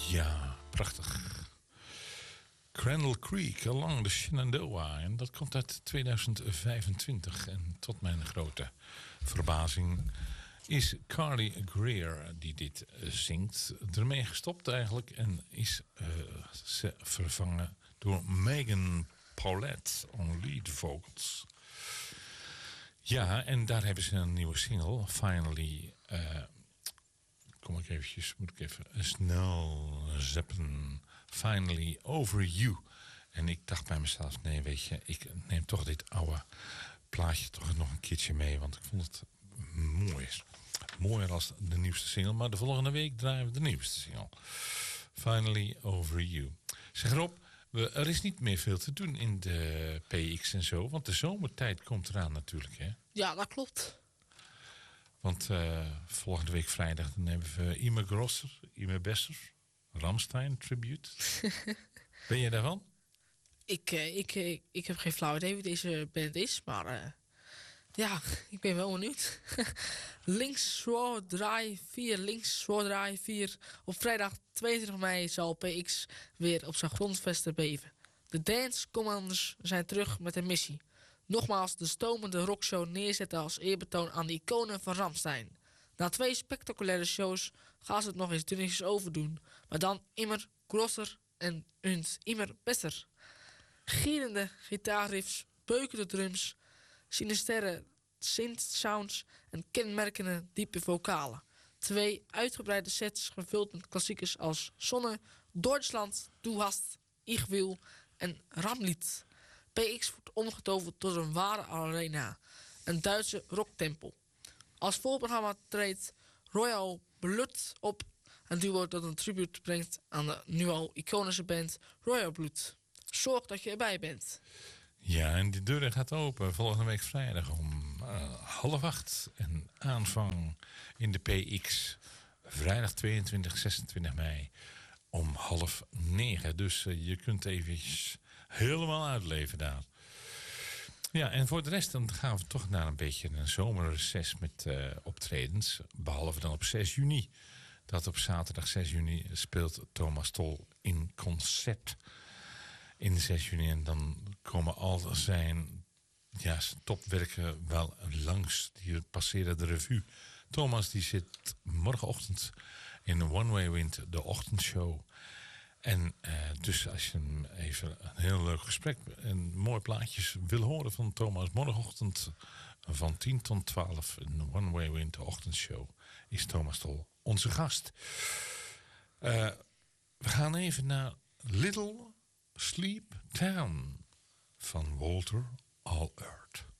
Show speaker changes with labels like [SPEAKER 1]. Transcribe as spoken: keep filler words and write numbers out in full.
[SPEAKER 1] Ja, prachtig. Crandall Creek, Along the Shenandoah. En dat komt uit tweeduizend vijfentwintig. En tot mijn grote verbazing is Carly Greer die dit uh, zingt. Ermee gestopt eigenlijk. En is uh, ze vervangen door Megan Paulette on lead vocals. Ja, en daar hebben ze een nieuwe single. Finally... Uh, Kom ik eventjes, moet ik even snel zeppen. Finally Over You. En ik dacht bij mezelf, nee weet je, ik neem toch dit oude plaatje toch nog een keertje mee. Want ik vond het mooi. Mooier als de nieuwste single. Maar de volgende week draaien we de nieuwste single. Finally Over You. Zeg Rob, we, er is niet meer veel te doen in de P X en zo. Want de zomertijd komt eraan natuurlijk, hè?
[SPEAKER 2] Ja, dat klopt.
[SPEAKER 1] Want uh, volgende week vrijdag dan hebben we Ime Grosser, Ime Besser, Rammstein Tribute. Ben je daarvan?
[SPEAKER 2] Ik, uh, ik, ik, ik heb geen flauw idee wie deze band is, maar uh, ja, ik ben wel benieuwd. Links Zwoer Draai vier, Links Zwoer Draai vier. Op vrijdag tweeëntwintig mei zal P X weer op zijn grondvesten beven. De Dance Commanders zijn terug met een missie. Nogmaals de stomende rockshow neerzetten als eerbetoon aan de iconen van Rammstein. Na twee spectaculaire shows gaan ze het nog eens dunnetjes overdoen. Maar dan immer grosser en und immer besser. Gierende gitaarriffs, beukende drums, sinisterre synth-sounds en kenmerkende diepe vocalen. Twee uitgebreide sets gevuld met klassiekers als Sonne, Duitsland, Du hast, Ich will en Ramlied. P X wordt omgetoverd tot een ware arena. Een Duitse rocktempel. Als voorprogramma treedt Royal Blood op. Een duo dat een tribute brengt aan de nu al iconische band Royal Blood. Zorg dat je erbij bent.
[SPEAKER 1] Ja, en die deur gaat open volgende week vrijdag om uh, half acht. En aanvang in de P X. Vrijdag tweeëntwintig, zesentwintig mei om half negen. Dus uh, je kunt eventjes helemaal uitleven daar. Ja, en voor de rest dan gaan we toch naar een beetje een zomerreces met uh, optredens. Behalve dan op zes juni. Dat op zaterdag zes juni speelt Thomas Tol in concert. In zes juni. En dan komen al zijn, ja, zijn topwerken wel langs. Die passeren de revue. Thomas die zit morgenochtend in One Way Wind, de ochtendshow. En uh, dus als je hem even een heel leuk gesprek en mooie plaatjes wil horen van Thomas, morgenochtend van tien tot twaalf in One Way Wind, de ochtendshow, is Thomas Tol onze gast. Uh, we gaan even naar Little Sleep Town van Walter All Earth.